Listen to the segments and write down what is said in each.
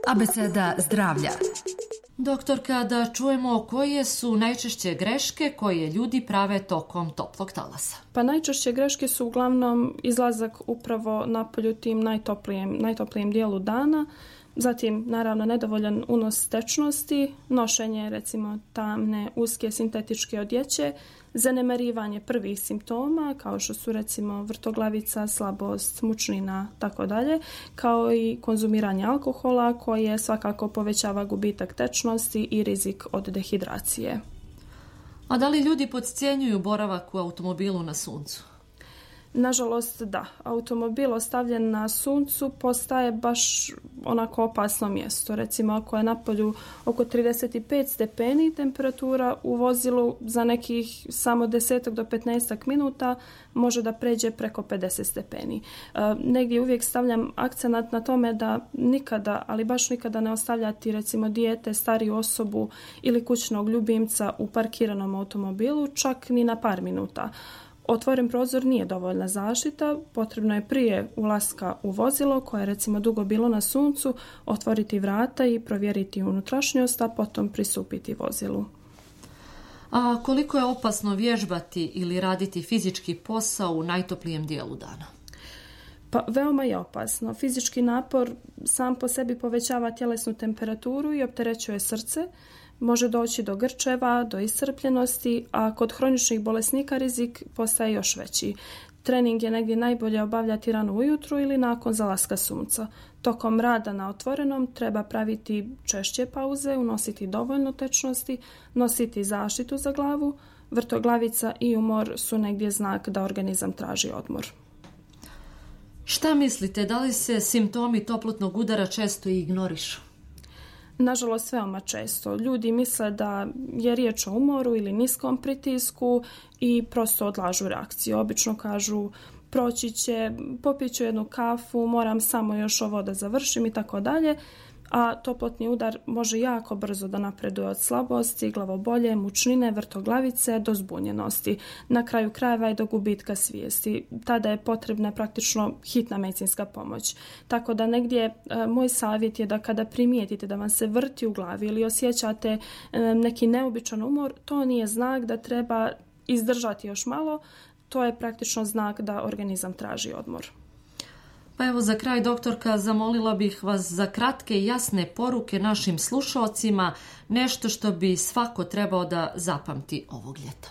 Abeceda zdravlja. Doktorka, da čujemo koje su najčešće greške koje ljudi prave tokom toplog talasa. Pa najčešće greške su uglavnom izlazak upravo napolju tim najtoplijem dijelu dana, zatim naravno nedovoljan unos tečnosti, nošenje recimo tamne, uske sintetičke odjeće, zanemarivanje prvih simptoma kao što su recimo vrtoglavica, slabost, mučnina, tako dalje, kao i konzumiranje alkohola koje svakako povećava gubitak tečnosti i rizik od dehidracije. A da li ljudi podcjenjuju boravak u automobilu na suncu? Nažalost, da. Automobil ostavljen na suncu postaje baš onako opasno mjesto. Recimo, ako je napolju oko 35 stepeni temperatura, u vozilu za nekih samo 10 do 15 minuta može da pređe preko 50 stepeni. Negdje uvijek stavljam akcenat na tome da nikada, ali baš nikada ne ostavljati recimo dijete, stariju osobu ili kućnog ljubimca u parkiranom automobilu, čak ni na par minuta. Otvoren prozor nije dovoljna zaštita, potrebno je prije ulaska u vozilo koje je recimo dugo bilo na suncu, otvoriti vrata i provjeriti unutrašnjost, a potom pristupiti vozilu. A koliko je opasno vježbati ili raditi fizički posao u najtoplijem dijelu dana? Pa veoma je opasno. Fizički napor sam po sebi povećava tjelesnu temperaturu i opterećuje srce, može doći do grčeva, do iscrpljenosti, a kod hroničnih bolesnika rizik postaje još veći. Trening je negdje najbolje obavljati rano ujutru ili nakon zalaska sunca. Tokom rada na otvorenom treba praviti češće pauze, unositi dovoljno tečnosti, nositi zaštitu za glavu. Vrtoglavica i umor su negdje znak da organizam traži odmor. Šta mislite, da li se simptomi toplotnog udara često ignorišu? Nažalost, veoma često. Ljudi misle da je riječ o umoru ili niskom pritisku i prosto odlažu reakciju. Obično kažu proći će, popit ću jednu kafu, moram samo još ovo da završim i tako dalje. A toplotni udar može jako brzo da napreduje od slabosti, glavobolje, mučnine, vrtoglavice do zbunjenosti. Na kraju krajeva i do gubitka svijesti. Tada je potrebna praktično hitna medicinska pomoć. Tako da negdje moj savjet je da kada primijetite da vam se vrti u glavi ili osjećate neki neobičan umor, to nije znak da treba izdržati još malo, to je praktično znak da organizam traži odmor. Pa evo za kraj, doktorka, zamolila bih vas za kratke i jasne poruke našim slušalcima, nešto što bi svako trebao da zapamti ovog ljeta.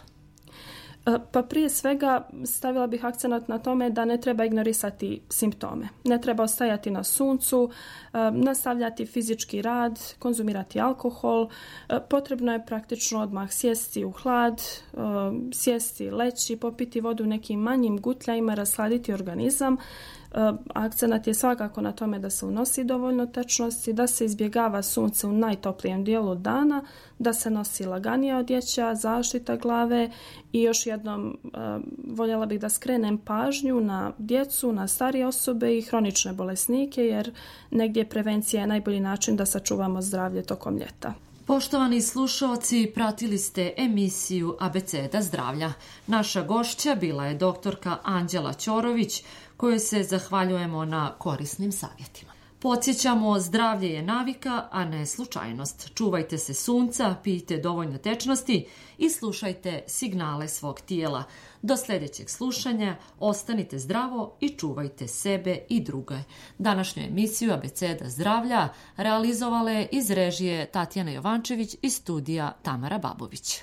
Pa prije svega stavila bih akcenat na tome da ne treba ignorisati simptome. Ne treba ostajati na suncu, nastavljati fizički rad, konzumirati alkohol. Potrebno je praktično odmah sjesti u hlad, sjesti, leći, popiti vodu nekim manjim gutljajima, rasladiti organizam. Akcenat je svakako na tome da se unosi dovoljno tečnosti, da se izbjegava sunce u najtoplijem dijelu dana, da se nosi laganija odjeća, zaštita glave i još jednom voljela bih da skrenem pažnju na djecu, na starije osobe i hronične bolesnike, jer negdje prevencija je najbolji način da sačuvamo zdravlje tokom ljeta. Poštovani slušalci, pratili ste emisiju Abeceda zdravlja. Naša gošća bila je doktorka Anđela Ćorović, kojoj se zahvaljujemo na korisnim savjetima. Podsjećamo, zdravlje je navika, a ne slučajnost. Čuvajte se sunca, pijte dovoljno tečnosti i slušajte signale svog tijela. Do sljedećeg slušanja ostanite zdravo i čuvajte sebe i druge. Današnju emisiju Abeceda zdravlja realizovale iz režije Tatjana Jovančević i studija Tamara Babović.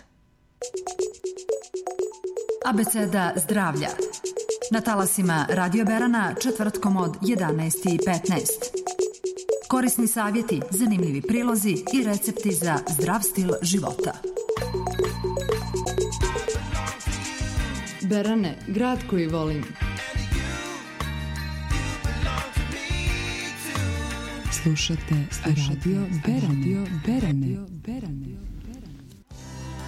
Abeceda zdravlja. Na talasima Radio Berana četvrtkom od 11:15. Korisni savjeti, zanimljivi prilozi i recepti za zdrav stil života. Berane, grad koji volim. Slušate Radio Berane.